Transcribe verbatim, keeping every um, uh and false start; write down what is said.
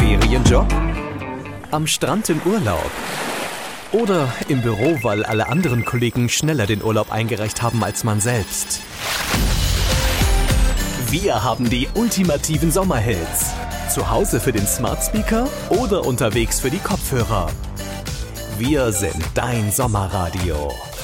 Ferienjob? Am Strand im Urlaub? Oder im Büro, weil alle anderen Kollegen schneller den Urlaub eingereicht haben als man selbst? Wir haben die ultimativen Sommerhits. Zu Hause für den Smart Speaker oder unterwegs für die Kopfhörer. Wir sind dein Sommerradio.